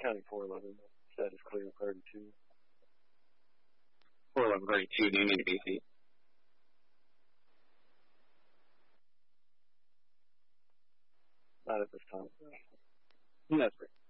County 411. Status clear 32. 41132, do you need to be feet? Not at this time. That's great.